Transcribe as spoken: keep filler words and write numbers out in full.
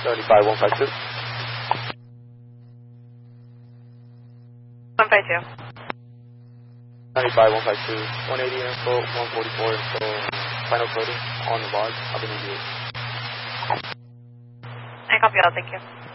seventy-five, one five two. one five two. seventy-five, one five two. one eighty info, one forty-four info. Final coding on the log. I'll be needing you. I copy all, thank you.